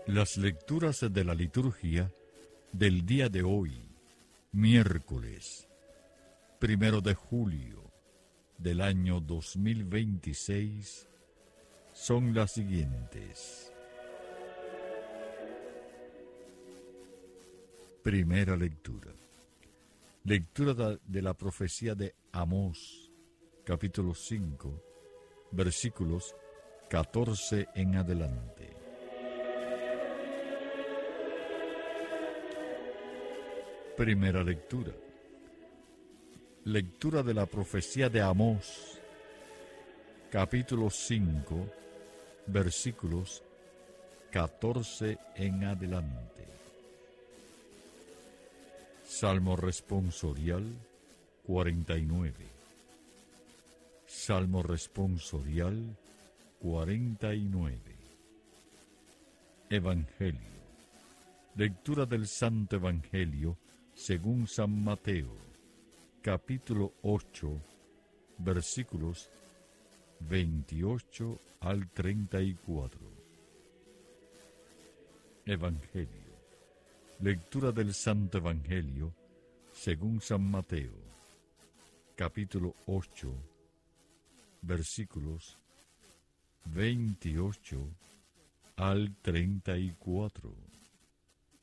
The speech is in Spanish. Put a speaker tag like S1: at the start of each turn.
S1: Las lecturas de la liturgia del día de hoy, miércoles 1 de julio del año 2026, son las siguientes. Primera lectura. Lectura de la profecía de Amós, capítulo 5, versículos 14 en adelante. Primera lectura. Lectura de la profecía de Amós, capítulo 5, versículos 14 en adelante. Salmo responsorial 49. Salmo responsorial 49. Evangelio. Lectura del Santo Evangelio según San Mateo, capítulo 8, versículos 28 al 34. Evangelio. Lectura del Santo Evangelio según San Mateo, capítulo 8, versículos 28 al 34.